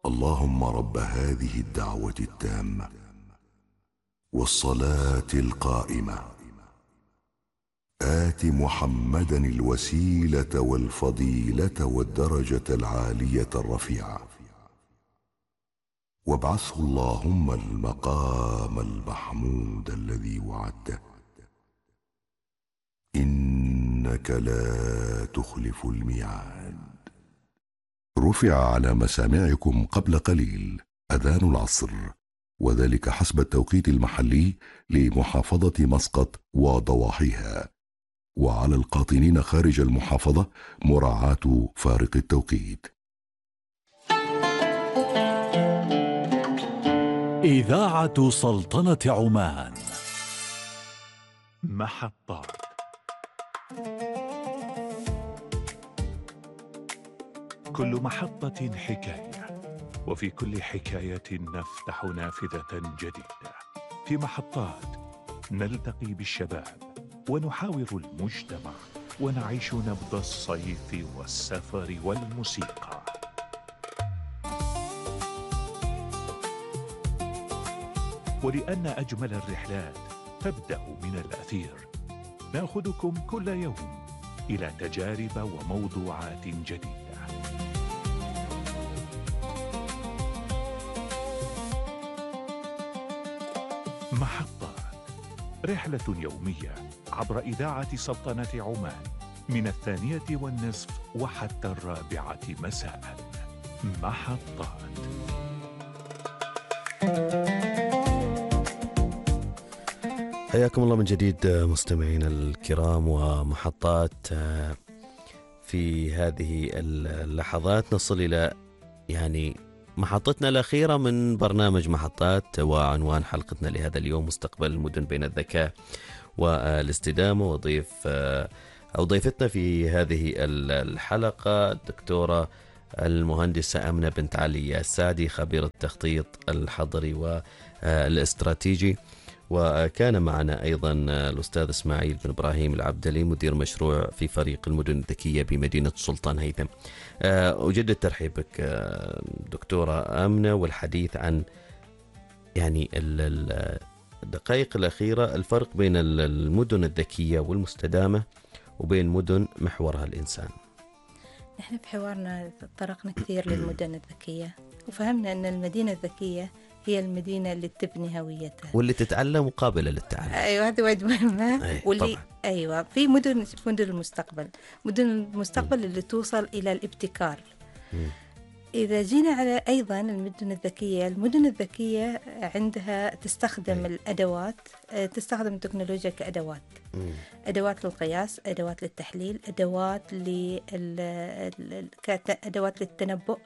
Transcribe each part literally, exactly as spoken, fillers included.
اللهم رب هذه الدعوة التامة والصلاة القائمة آت محمدا الوسيلة والفضيلة والدرجة العالية الرفيعة وابعثه اللهم المقام المحمود الذي وعدته إنك لا تخلف الميعاد. رفع على مسامعكم قبل قليل أذان العصر، وذلك حسب التوقيت المحلي لمحافظة مسقط وضواحيها، وعلى القاطنين خارج المحافظة مراعاة فارق التوقيت. إذاعة سلطنة عمان. محطات. كل محطة حكاية، وفي كل حكاية نفتح نافذة جديدة. في محطات نلتقي بالشباب ونحاور المجتمع ونعيش نبض الصيف والسفر والموسيقى. ولأن أجمل الرحلات تبدأ من الأثير، نأخذكم كل يوم إلى تجارب وموضوعات جديدة. محطات، رحلة يومية عبر إذاعة سلطنة عمان من الثانية والنصف وحتى الرابعة مساء. محطات. حياكم الله من جديد مستمعينا الكرام، ومحطات في هذه اللحظات نصل إلى يعني محطتنا الأخيرة من برنامج محطات، وعنوان حلقتنا لهذا اليوم مستقبل المدن بين الذكاء والاستدامة. وضيف أو ضيفتنا في هذه الحلقة الدكتورة المهندسة أمنة بنت علي السعدي، خبيرة التخطيط الحضري والاستراتيجي. وكان معنا أيضا الأستاذ إسماعيل بن إبراهيم العبدلي، مدير مشروع في فريق المدن الذكية بمدينة السلطان هيثم. أجدد ترحيبك دكتورة أمنة، والحديث عن يعني الدقائق الأخيرة الفرق بين المدن الذكية والمستدامة وبين مدن محورها الإنسان. نحن في حوارنا طرقنا كثير للمدن الذكية، وفهمنا أن المدينة الذكية هي المدينة اللي تبني هويتها واللي تتعلم مقابلة للتعلم. أيوة، هذا وايد مهمة. أي واللي طبعا. أيوة في مدن مدن المستقبل مدن المستقبل م. اللي توصل إلى الابتكار. م. إذا جينا على أيضا المدن الذكية، المدن الذكية عندها تستخدم أي. الأدوات، تستخدم التكنولوجيا كأدوات، م. أدوات للقياس، أدوات للتحليل، أدوات لل أدوات للتنبؤ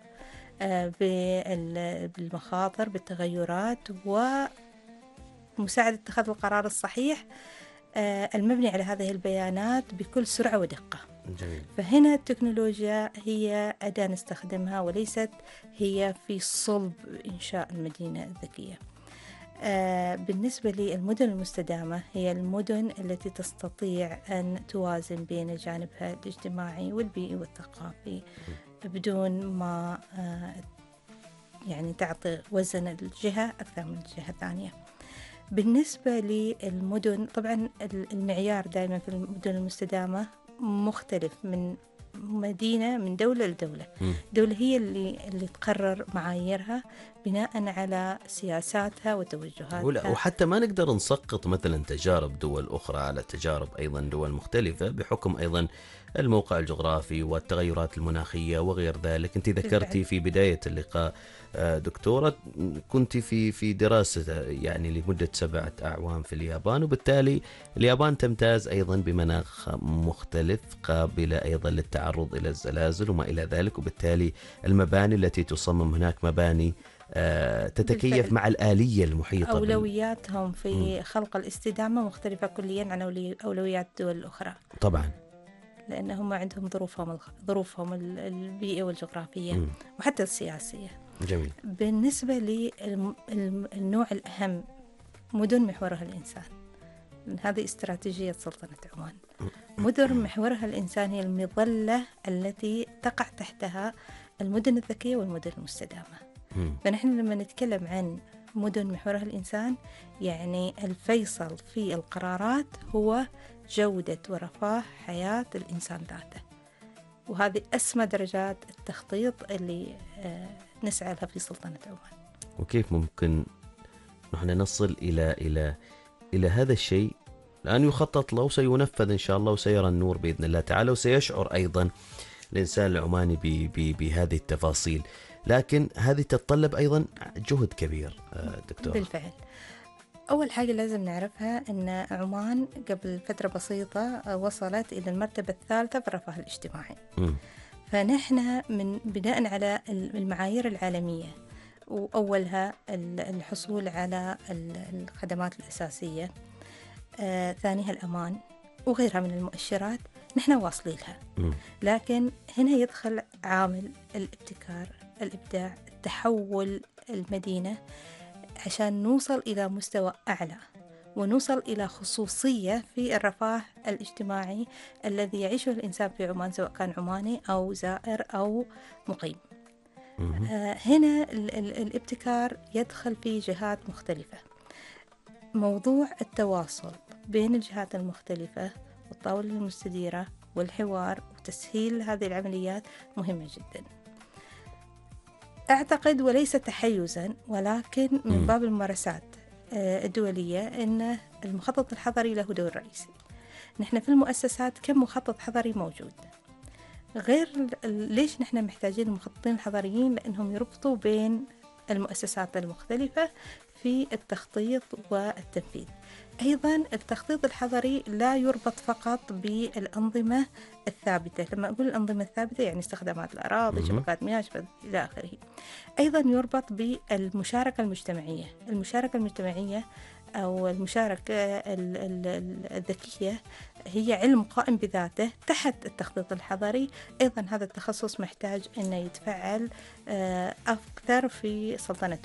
بالمخاطر، بالتغيرات، ومساعدة اتخاذ القرار الصحيح المبني على هذه البيانات بكل سرعة ودقة. جميل. فهنا التكنولوجيا هي أداة نستخدمها، وليست هي في صلب إنشاء المدينة الذكية. بالنسبة للمدن المستدامة، هي المدن التي تستطيع أن توازن بين جانبها الاجتماعي والبيئي والثقافي بدون ما يعني تعطي وزن الجهة أكثر من الجهة الثانية. بالنسبة للمدن، طبعا المعيار دائما في المدن المستدامة مختلف من مدينة من دولة لدولة. م. دولة هي اللي اللي تقرر معاييرها بناء على سياساتها وتوجهاتها. وحتى ما نقدر نسقط مثلا تجارب دول أخرى على تجارب أيضا دول مختلفة، بحكم أيضا الموقع الجغرافي والتغيرات المناخية وغير ذلك. أنت ذكرتي في بداية اللقاء دكتورة كنت في في دراسة يعني لمدة سبعة أعوام في اليابان، وبالتالي اليابان تمتاز أيضا بمناخ مختلف قابلة أيضا للتعرض إلى الزلازل وما إلى ذلك، وبالتالي المباني التي تصمم هناك مباني تتكيف بالفعل مع الآلية المحيطة. أولوياتهم في م. خلق الاستدامة مختلفة كليا عن أولويات الدول الأخرى طبعا، لأنهم عندهم ظروفهم ظروفهم البيئية والجغرافية م. وحتى السياسية. جميل. بالنسبة للنوع الأهم مدن محورها الإنسان، هذه استراتيجية سلطنة عمان. مدن محورها الإنسان هي المظلة التي تقع تحتها المدن الذكية والمدن المستدامة. مم. فنحن لما نتكلم عن مدن محورها الإنسان، يعني الفيصل في القرارات هو جودة ورفاه حياة الإنسان ذاته، وهذه أسمى درجات التخطيط اللي آه، نسعى لها في سلطنة عمان. وكيف ممكن نحن نصل إلى إلى إلى هذا الشيء الآن يخطط له وسينفذ إن شاء الله وسيرى النور بإذن الله تعالى، وسيشعر أيضا الإنسان العماني ب- ب- بهذه التفاصيل، لكن هذه تتطلب أيضا جهد كبير آه، دكتور. بالفعل، أول حاجة لازم نعرفها أن عمان قبل فترة بسيطة وصلت إلى المرتبة الثالثة في الرفاه الاجتماعي. مم. فنحن من بناء على المعايير العالمية، وأولها الحصول على الخدمات الأساسية، آه، ثانيها الأمان وغيرها من المؤشرات، نحن واصلين لها. مم. لكن هنا يدخل عامل الابتكار، الإبداع، تحول المدينة عشان نوصل إلى مستوى أعلى، ونوصل إلى خصوصية في الرفاه الاجتماعي الذي يعيشه الإنسان في عمان، سواء كان عماني أو زائر أو مقيم. مم. آه، هنا ال- ال- الابتكار يدخل في جهات مختلفة. موضوع التواصل بين الجهات المختلفة والطاولة المستديرة والحوار وتسهيل هذه العمليات مهمة جدا. أعتقد وليس تحيزا، ولكن من مم. باب الممارسات آه، الدولية، أن المخطط الحضري له دور رئيسي. نحن في المؤسسات كم مخطط حضري موجود، غير ال- ليش نحن محتاجين المخططين الحضريين؟ لأنهم يربطوا بين المؤسسات المختلفة في التخطيط والتنفيذ. أيضا التخطيط الحضري لا يربط فقط بالأنظمة الثابتة. لما أقول الأنظمة الثابتة يعني استخدامات الأراضي، مهم. شبكات مياه، شبكات إلى آخره. أيضا يربط بالمشاركة المجتمعية. المشاركة المجتمعية أو المشاركة ال- ال- ال- الذكية هي علم قائم بذاته تحت التخطيط الحضري. أيضا هذا التخصص محتاج أنه يتفعل آه، أكثر في سلطنة